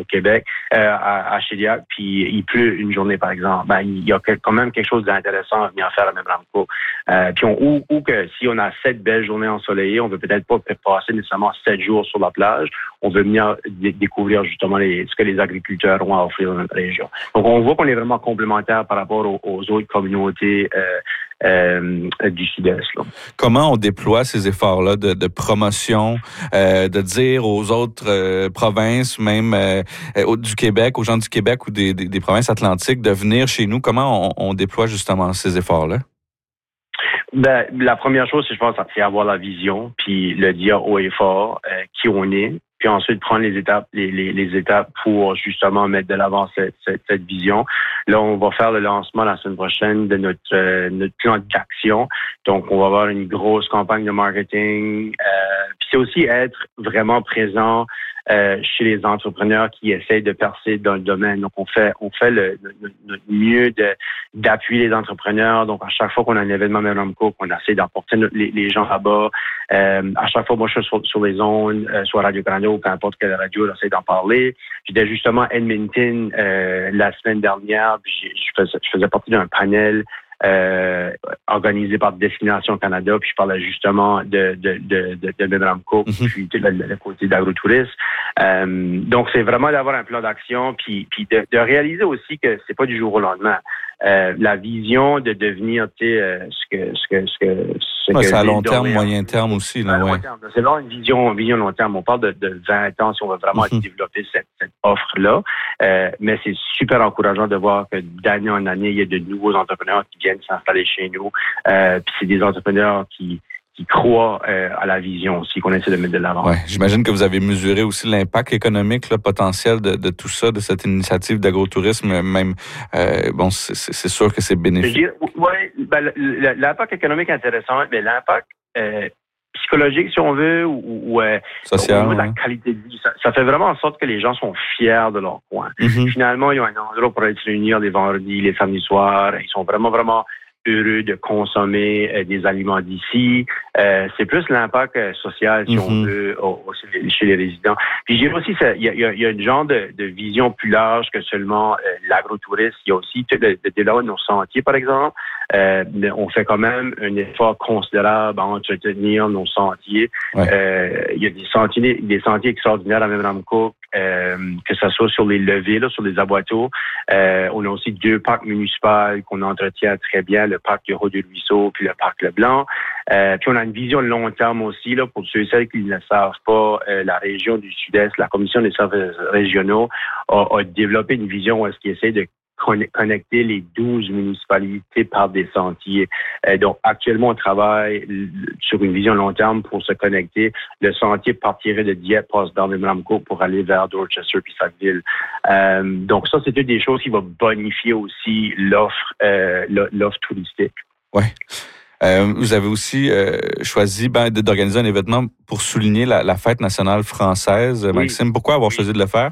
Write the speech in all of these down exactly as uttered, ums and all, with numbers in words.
Québec, euh, à, à Shediac, puis il pleut une journée, par exemple, ben, il y a quand même quelque chose d'intéressant à venir faire à Memramcook. Euh, puis on, ou, ou que si on a sept belles journées ensoleillées, on veut peut-être pas passer nécessairement sept jours sur la plage, on veut venir d- découvrir justement les, ce que les agriculteurs ont à offrir dans notre région. Donc on voit qu'on est vraiment complémentaires par rapport aux, aux autres communautés euh, euh, du Sud-Est. Là. Comment on déploie ces efforts-là de, de promotion, euh, de dire aux autres euh, provinces, même euh, du Québec, aux gens du Québec ou des, des, des provinces atlantiques, de venir chez nous? Comment on, on déploie justement ces efforts-là? Ben, la première chose, c'est, je pense, c'est avoir la vision, puis le dire haut et fort euh, qui on est, puis ensuite prendre les étapes, les, les, les étapes pour justement mettre de l'avant cette, cette, cette vision. Là, on va faire le lancement la semaine prochaine de notre euh, notre plan d'action. Donc, on va avoir une grosse campagne de marketing. Euh, puis c'est aussi être vraiment présent euh, chez les entrepreneurs qui essayent de percer dans le domaine. Donc, on fait on fait le, le, notre mieux de d'appuyer les entrepreneurs. Donc, à chaque fois qu'on a un événement Memramcook, on essaie d'emporter les, les gens là-bas. Euh, à chaque fois, moi, je suis sur, sur les ondes, euh, sur Radio-Canada ou peu importe quelle radio, j'essaie d'en parler. J'étais justement à Edmonton euh, la semaine dernière, puis je faisais, je faisais partie d'un panel euh, organisé par Destination Canada, puis je parlais justement de de de de, de Memramcook, mm-hmm. puis le, le côté d'agro-tourisme. Euh, donc, c'est vraiment d'avoir un plan d'action, puis puis de, de réaliser aussi que c'est pas du jour au lendemain. Euh, la vision de devenir, tu sais, euh, ce que ce que ce que ce ouais, que c'est à long terme, moyen terme aussi, là, ouais. Terme. C'est là une vision, une vision long terme. On parle de, de vingt ans si on veut vraiment mm-hmm. développer cette, cette offre-là. Euh, mais c'est super encourageant de voir que d'année en année, il y a de nouveaux entrepreneurs qui viennent s'installer chez nous. Euh, puis c'est des entrepreneurs qui qui croient euh, à la vision aussi qu'on essaie de mettre de l'avant. Ouais, j'imagine que vous avez mesuré aussi l'impact économique, le potentiel de, de tout ça, de cette initiative d'agrotourisme. Même, euh, bon, c'est, c'est sûr que c'est bénéfique. Oui, ben, l'impact économique est intéressant, mais l'impact euh, psychologique, si on veut, ou, ou euh, social, au niveau de la ouais. qualité de vie, ça, ça fait vraiment en sorte que les gens sont fiers de leur coin. Mm-hmm. Finalement, ils ont un endroit pour aller se réunir les vendredis, les samedis soirs. Ils sont vraiment, vraiment heureux de consommer euh, des aliments d'ici. Euh, c'est plus l'impact euh, social, si mm-hmm. on veut, au, au, chez les résidents. Puis je dirais aussi, il y a, y, a, y a une genre de, de vision plus large que seulement euh, l'agrotourisme. Il y a aussi le, le développement de nos sentiers, par exemple. Euh, on fait quand même un effort considérable à entretenir nos sentiers. Ouais. Euh, il y a des sentiers, des sentiers extraordinaires à Memramcook, euh, que ce soit sur les levées, là, sur les aboiteaux. Euh, on a aussi deux parcs municipaux qu'on entretient très bien, le parc du Haut-du-Ruisseau puis le parc Leblanc. Euh, puis on a une vision long terme aussi, là, pour ceux et celles qui ne le savent pas, euh, la région du Sud-Est, la Commission des services régionaux a, a développé une vision où est-ce qu'ils essaient de connecter les douze municipalités par des sentiers. Euh, donc, actuellement, on travaille sur une vision long terme pour se connecter. Le sentier partirait de Dieppe, passe dans Memramcook pour aller vers Dorchester puis Sackville. Euh, donc, ça, c'est une des choses qui va bonifier aussi l'offre, euh, l'offre touristique. Oui. Euh, vous avez aussi euh, choisi ben, d'organiser un événement pour souligner la, la fête nationale française. Oui. Maxime, pourquoi avoir oui. choisi de le faire?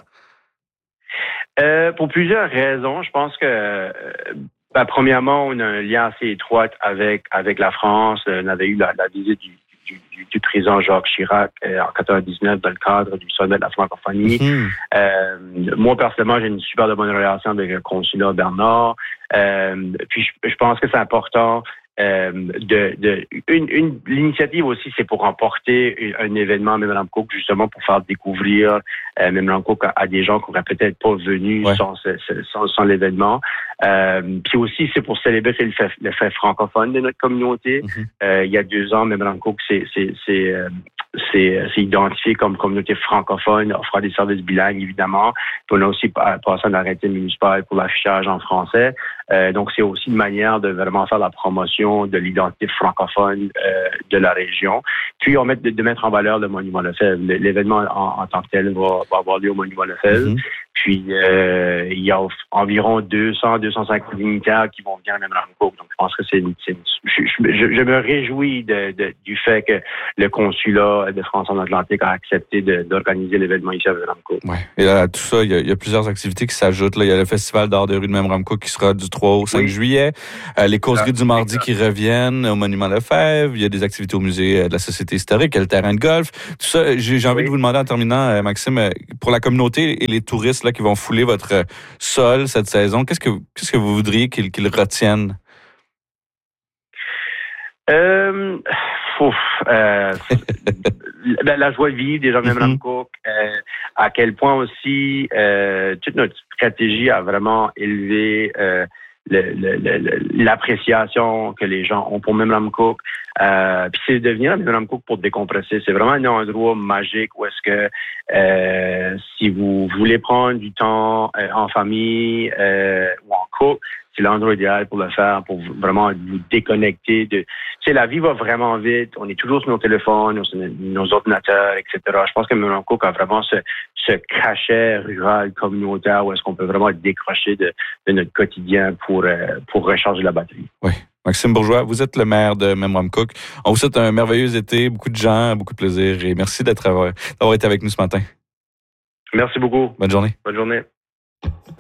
Euh, pour plusieurs raisons. Je pense que, euh, ben, premièrement, on a un lien assez étroit avec avec la France. On avait eu la, la visite du, du, du, du président Jacques Chirac euh, en quatre-vingt-dix-neuf dans le cadre du sommet de la francophonie. Mm-hmm. Euh, moi, personnellement, j'ai une super de bonne relation avec le consulat Bernard. Euh, puis, je, je pense que c'est important. Euh, de, de une, une l'initiative aussi, c'est pour emporter un événement à Memramcook, justement pour faire découvrir euh, Memramcook à, à des gens qui n'auraient peut-être pas venu ouais. sans, sans, sans l'événement. Euh, puis aussi, c'est pour célébrer le fait, le fait francophone de notre communauté. Mm-hmm. Euh, il y a deux ans, Memramcook, c'est, c'est, c'est, euh, c'est, c'est identifié comme communauté francophone, offrant des services bilingues, évidemment. Puis on a aussi passé un arrêté municipal pour l'affichage en français. Euh, donc, c'est aussi une manière de vraiment faire la promotion de l'identité francophone euh, de la région. Puis, on met de, de mettre en valeur le Monument Lefebvre. L'événement en, en tant que tel va, va avoir lieu au Monument Lefebvre. Mm-hmm. Puis, euh, il y a environ deux cents à deux cent cinquante dignitaires qui vont venir à Memramcook. Donc, je pense que c'est... c'est je, je, je me réjouis de, de, du fait que le consulat de France en Atlantique a accepté de, d'organiser l'événement ici à Memramcook. Oui. Et là, tout ça, il y, a, il y a plusieurs activités qui s'ajoutent. Là, il y a le Festival d'art de rue de Memramcook qui sera du trois au cinq oui. juillet. Euh, les causeries du mardi exact. Qui reviennent au Monument Lefebvre. Il y a des activités au musée de la Société historique. Il y a le terrain de golf. Tout ça, j'ai, j'ai envie oui. de vous demander en terminant, Maxime, pour la communauté et les touristes, là, qui vont fouler votre sol cette saison, qu'est-ce que, qu'est-ce que vous voudriez qu'ils, qu'ils retiennent? Euh, ouf, euh, la, la joie de vivre des gens de Mme Cook, euh, à quel point aussi euh, toute notre stratégie a vraiment élevé euh, le, le, le, l'appréciation que les gens ont pour Mme Cook. Euh, puis c'est de venir à Mme Cook pour décompresser. C'est vraiment un endroit magique où est-ce que euh, si vous voulez prendre du temps euh, en famille euh, ou en couple, c'est l'endroit idéal pour le faire, pour vraiment vous déconnecter de. Tu sais, la vie va vraiment vite. On est toujours sur nos téléphones, sur nos ordinateurs, et cetera. Je pense que Mme Cook a vraiment ce, ce cachet rural communautaire où est-ce qu'on peut vraiment être décroché de, de notre quotidien pour euh, pour recharger la batterie. Oui. Maxime Bourgeois, vous êtes le maire de Mme Cook. On vous souhaite un merveilleux été, beaucoup de gens, beaucoup de plaisir et merci d'être d'avoir été avec nous ce matin. Merci beaucoup. Bonne journée. Bonne journée.